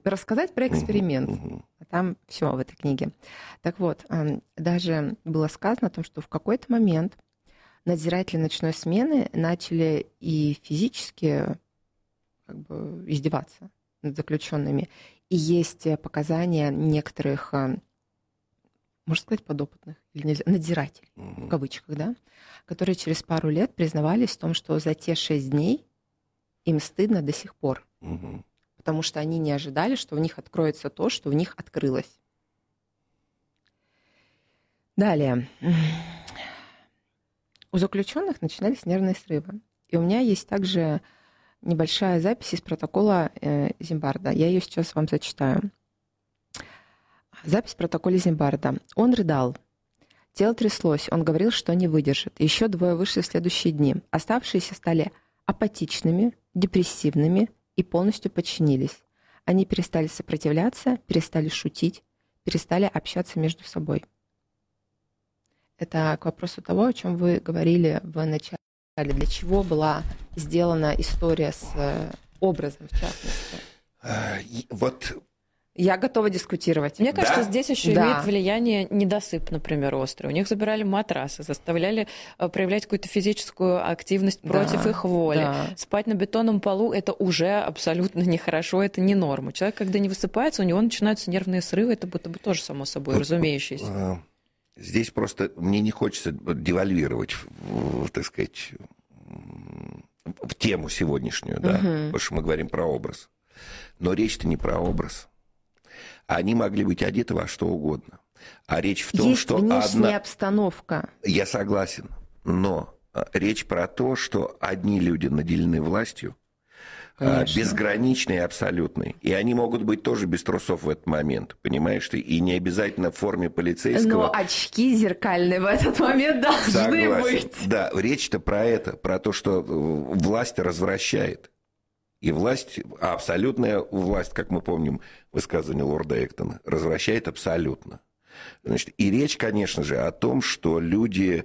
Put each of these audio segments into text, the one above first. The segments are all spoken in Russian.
рассказать про эксперимент. А там все в этой книге. Так вот, даже было сказано о том, что в какой-то момент надзиратели ночной смены начали и физически как бы издеваться над заключенными. И есть показания некоторых, можно сказать, подопытных или надзирателей, в кавычках, да, которые через пару лет признавались в том, что за те 6 дней им стыдно до сих пор. Потому что они не ожидали, что у них откроется то, что у них открылось. Далее. У заключенных начинались нервные срывы. И у меня есть также небольшая запись из протокола Зимбарда. Я ее сейчас вам зачитаю. Запись в протоколе Зимбарда. Он рыдал. Тело тряслось. Он говорил, что не выдержит. Еще 2 вышли в следующие дни. Оставшиеся стали апатичными, депрессивными и полностью подчинились. Они перестали сопротивляться, перестали шутить, перестали общаться между собой. Это к вопросу того, о чем вы говорили в начале. Для чего была сделана история с образом, в частности? Вот. Я готова дискутировать. Мне кажется, здесь еще имеет влияние недосып, например, острый. У них забирали матрасы, заставляли проявлять какую-то физическую активность против их воли. Да. Спать на бетонном полу – это уже абсолютно нехорошо, это не норма. Человек, когда не высыпается, у него начинаются нервные срывы, это будто бы тоже само собой разумеющееся. Здесь просто мне не хочется девальвировать, так сказать, в тему сегодняшнюю, да, потому что мы говорим про образ. Но речь-то не про образ. Они могли быть одеты во что угодно. А речь в том, есть что внешняя обстановка. Я согласен, но речь про то, что одни люди наделены властью, безграничной и абсолютной. И они могут быть тоже без трусов в этот момент, понимаешь ты? И не обязательно в форме полицейского. Но очки зеркальные в этот момент должны быть. Да, речь-то про это, про то, что власть развращает. И власть, абсолютная власть, как мы помним высказывание лорда Эктона, развращает абсолютно. Значит, и речь, конечно же, о том, что люди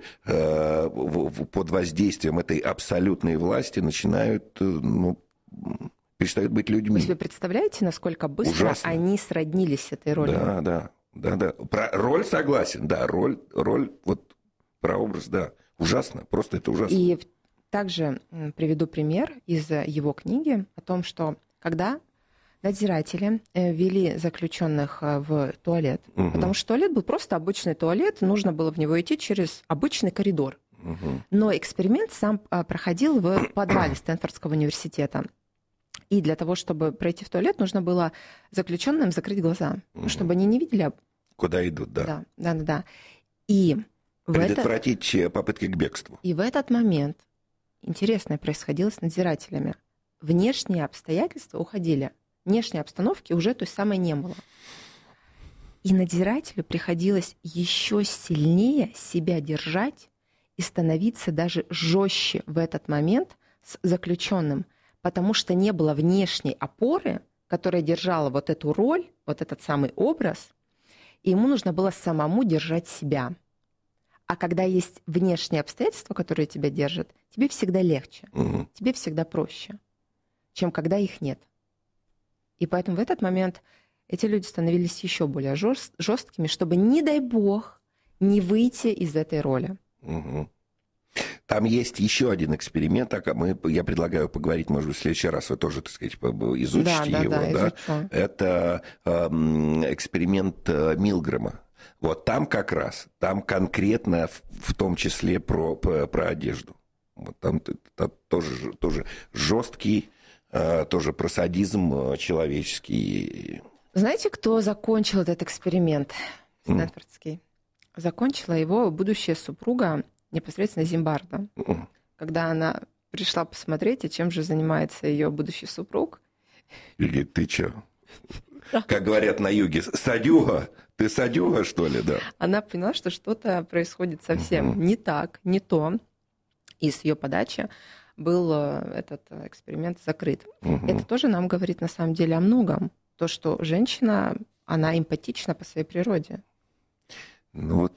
под воздействием этой абсолютной власти начинают, перестают быть людьми. Вы себе представляете, насколько быстро они сроднились с этой ролью? Да. Про роль согласен, да, роль, вот про образ, да. Ужасно, просто это ужасно. И также приведу пример из его книги о том, что когда надзиратели вели заключенных в туалет, потому что туалет был просто обычный туалет, нужно было в него идти через обычный коридор. Но эксперимент сам проходил в подвале Стэнфордского университета. И для того, чтобы пройти в туалет, нужно было заключенным закрыть глаза, чтобы они не видели, куда идут, да. Да. И предотвратить попытки к бегству. И в этот момент интересное происходило с надзирателями. Внешние обстоятельства уходили. Внешней обстановки уже той самой не было. И надзирателю приходилось еще сильнее себя держать и становиться даже жестче в этот момент с заключенным, потому что не было внешней опоры, которая держала вот эту роль, вот этот самый образ, и ему нужно было самому держать себя. А когда есть внешние обстоятельства, которые тебя держат, тебе всегда легче, тебе всегда проще, чем когда их нет. И поэтому в этот момент эти люди становились еще более жесткими, чтобы, не дай бог, не выйти из этой роли. Там есть еще один эксперимент, я предлагаю поговорить, может быть, в следующий раз вы тоже, так сказать, изучите его. Да? Это эксперимент Милгрэма. Вот там как раз, там конкретно в том числе про одежду. Вот там тоже жесткий, тоже про садизм человеческий. Знаете, кто закончил этот эксперимент стэнфордский? Закончила его будущая супруга непосредственно Зимбарда. Когда она пришла посмотреть, чем же занимается ее будущий супруг. И говорит, ты чё? Как говорят на юге, садюга? Ты садюга, что ли, да? Она поняла, что что-то происходит совсем не так, не то. И с ее подачи был этот эксперимент закрыт. Это тоже нам говорит на самом деле о многом. То, что женщина, она эмпатична по своей природе. Ну вот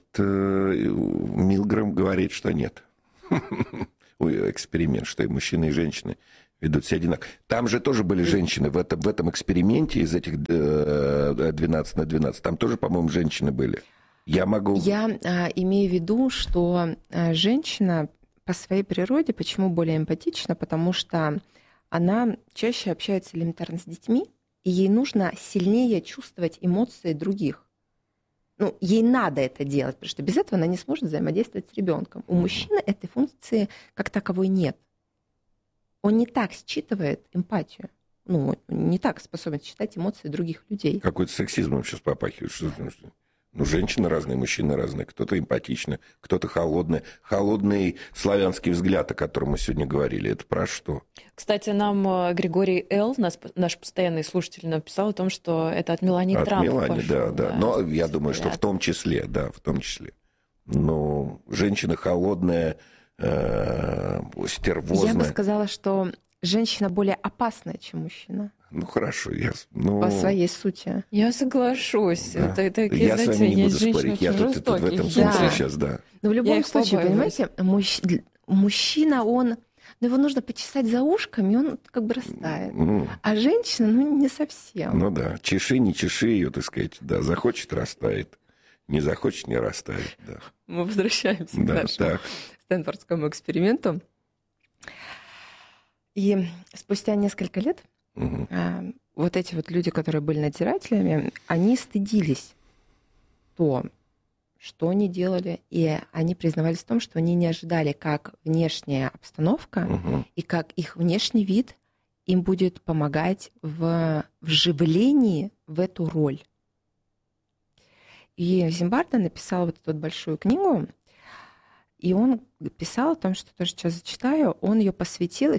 Милгрэм говорит, что нет. Эксперимент, что и мужчины, и женщины Ведут себя одинаково. Там же тоже были женщины в этом эксперименте из этих 12 на 12. Там тоже, по-моему, женщины были. Я имею в виду, что женщина по своей природе, почему более эмпатична? Потому что она чаще общается элементарно с детьми, и ей нужно сильнее чувствовать эмоции других. Ну, ей надо это делать, потому что без этого она не сможет взаимодействовать с ребенком. У мужчины этой функции как таковой нет. Он не так считывает эмпатию. Ну, не так способен считать эмоции других людей. Какой-то сексизмом сейчас попахивает. Ну, женщины разные, мужчины разные. Кто-то эмпатичный, кто-то холодный. Холодный славянский взгляд, о котором мы сегодня говорили. Это про что? Кстати, нам Григорий Л., наш постоянный слушатель, написал о том, что это от Мелании Трамп. От Мелании, пошел, да. Но я думаю, что в том числе, да, в том числе. Но женщина холодная, стервозная. Я бы сказала, что женщина более опасная, чем мужчина. Ну, хорошо. По своей сути. Я соглашусь. Да. Такие, я с вами не буду спорить. Я тут в этом смысле сейчас, да. Но в любом случае, понимаете, мужчина, его нужно почесать за ушками, он как бы растает. А женщина, не совсем. Ну да, чеши, не чеши ее, так сказать. Да, захочет — растает. Не захочет — не растает. Да. Мы возвращаемся к нашему стэнфордскому эксперименту. И спустя несколько лет вот эти вот люди, которые были надзирателями, они стыдились то, что они делали, и они признавались в том, что они не ожидали, как внешняя обстановка и как их внешний вид им будет помогать в вживлении в эту роль. И Зимбарда написал вот эту большую книгу, и он писал о том, что тоже сейчас зачитаю, он ее посвятил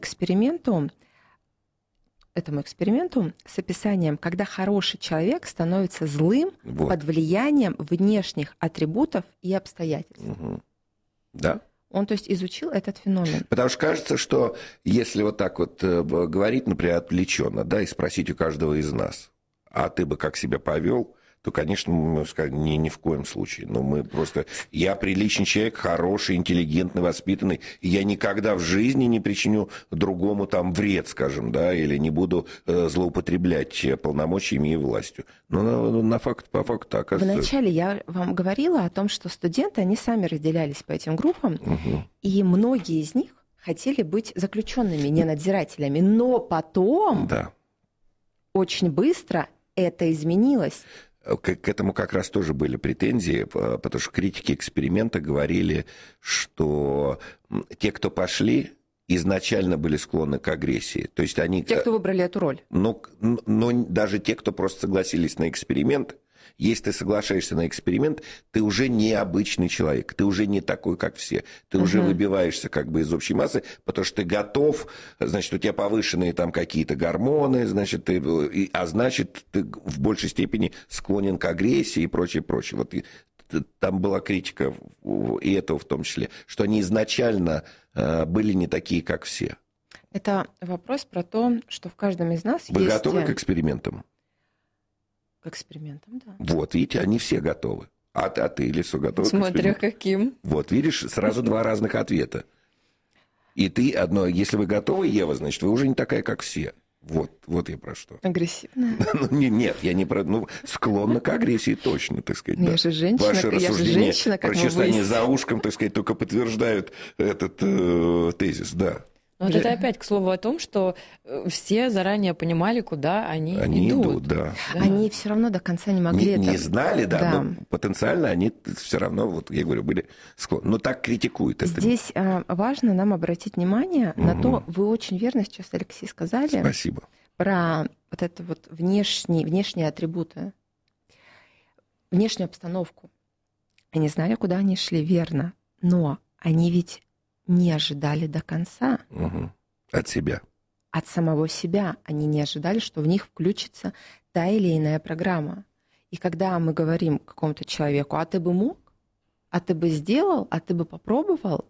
этому эксперименту с описанием, когда хороший человек становится злым под влиянием внешних атрибутов и обстоятельств. Да. Он, то есть, изучил этот феномен. Потому что кажется, что если вот так вот говорить, например, отвлеченно, да, и спросить у каждого из нас, а ты бы как себя повел, то, конечно, мы скажем, ни в коем случае. Но мы просто... Я приличный человек, хороший, интеллигентный, воспитанный, и я никогда в жизни не причиню другому там вред, скажем, да, или не буду злоупотреблять полномочиями и властью. Но по факту так. Вначале я вам говорила о том, что студенты, они сами разделялись по этим группам, и многие из них хотели быть заключенными, не надзирателями, но потом очень быстро это изменилось. К этому как раз тоже были претензии, потому что критики эксперимента говорили, что те, кто пошли, изначально были склонны к агрессии. То есть они... Те, кто выбрали эту роль. Но даже те, кто просто согласились на эксперимент, если ты соглашаешься на эксперимент, ты уже не обычный человек, ты уже не такой, как все. Ты уже выбиваешься как бы из общей массы, потому что ты готов, значит, у тебя повышенные там какие-то гормоны, значит, значит, ты в большей степени склонен к агрессии и прочее, прочее. Вот там была критика, и этого в том числе, что они изначально были не такие, как все. Это вопрос про то, что в каждом из нас Вы есть... Вы готовы к экспериментам? К экспериментам, да. Вот, видите, они все готовы. А ты, Лису, готова? Смотря каким. Вот, видишь, сразу два разных ответа. И ты одно, если вы готовы, Ева, значит, вы уже не такая, как все. Вот я про что. Агрессивная? Нет, я не про... склонна к агрессии точно, так сказать. Я же женщина, Ваши рассуждения как про чесание за ушком, так сказать, только подтверждают этот тезис, да. Вот это опять к слову о том, что все заранее понимали, куда они идут. Да. Они все равно до конца не могли не знали, да, но потенциально они все равно, вот я говорю, были склонны. Но так критикуют это. Здесь важно нам обратить внимание на то, вы очень верно сейчас, Алексей, сказали. Спасибо. Про вот это вот внешние атрибуты, внешнюю обстановку. Они знали, куда они шли, верно. Но они ведь не ожидали до конца. От себя. От самого себя. Они не ожидали, что в них включится та или иная программа. И когда мы говорим какому-то человеку, а ты бы мог, а ты бы сделал, а ты бы попробовал,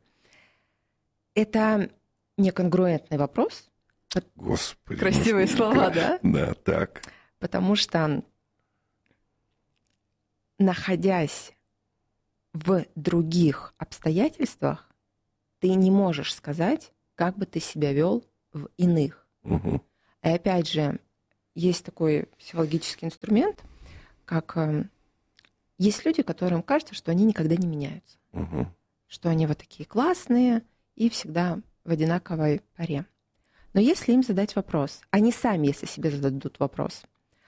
это неконгруентный вопрос. Господи. Красивые слова, да? Да, так. Потому что, находясь в других обстоятельствах, ты не можешь сказать, как бы ты себя вел в иных. И опять же, есть такой психологический инструмент, как есть люди, которым кажется, что они никогда не меняются, что они вот такие классные и всегда в одинаковой паре. Но если им задать вопрос, они сами, если себе зададут вопрос,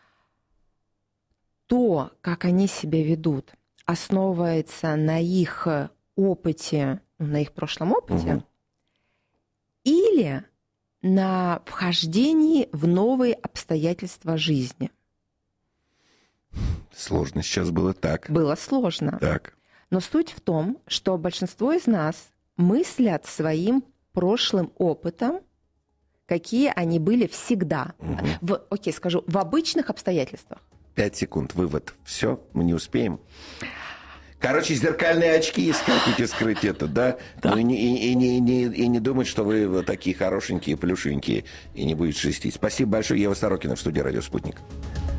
то, как они себя ведут, основывается на их опыте, на их прошлом опыте, или на вхождении в новые обстоятельства жизни. Сложно сейчас было так. Было сложно. Так. Но суть в том, что большинство из нас мыслят своим прошлым опытом, какие они были всегда. Скажу, в обычных обстоятельствах. 5 секунд. Вывод. Все, мы не успеем. Короче, зеркальные очки хотите скрыть это, да? Ну и не думать, что вы вот такие хорошенькие, плюшенькие, и не будет шестить. Спасибо большое. Ева Сорокина в студии «Радио Спутник».